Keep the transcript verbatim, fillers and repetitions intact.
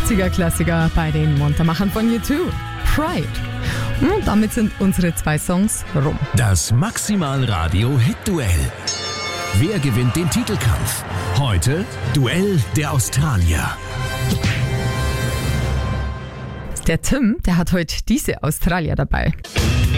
achtziger-Klassiker bei den Muntermachern von U zwei. Pride. Und damit sind unsere zwei Songs rum. Das Maximal-Radio-Hit-Duell. Wer gewinnt den Titelkampf? Heute Duell der Australier. Der Tim, der hat heute diese Australier dabei.